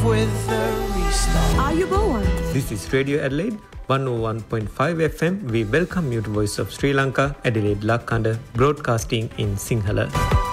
with a restart. Are you born? This is Radio Adelaide 101.5 FM. We welcome you to Voice of Sri Lanka, Adelaide Lakanda, broadcasting in Sinhala.